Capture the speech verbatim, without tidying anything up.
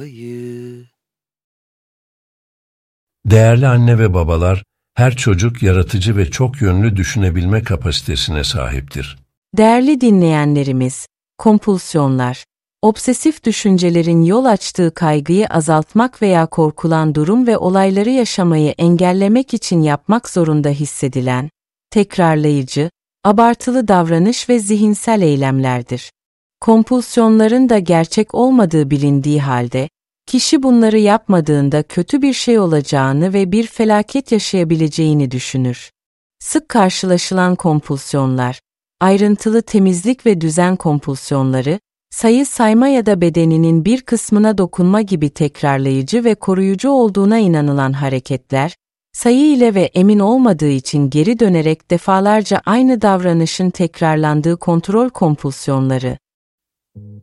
Ayı. Değerli anne ve babalar, her çocuk yaratıcı ve çok yönlü düşünebilme kapasitesine sahiptir. Değerli dinleyenlerimiz, kompulsiyonlar, obsesif düşüncelerin yol açtığı kaygıyı azaltmak veya korkulan durum ve olayları yaşamayı engellemek için yapmak zorunda hissedilen, tekrarlayıcı, abartılı davranış ve zihinsel eylemlerdir. Kompulsiyonların da gerçek olmadığı bilindiği halde, kişi bunları yapmadığında kötü bir şey olacağını ve bir felaket yaşayabileceğini düşünür. Sık karşılaşılan kompulsiyonlar, ayrıntılı temizlik ve düzen kompulsiyonları, sayı sayma ya da bedeninin bir kısmına dokunma gibi tekrarlayıcı ve koruyucu olduğuna inanılan hareketler, sayı ile ve emin olmadığı için geri dönerek defalarca aynı davranışın tekrarlandığı kontrol kompulsiyonları.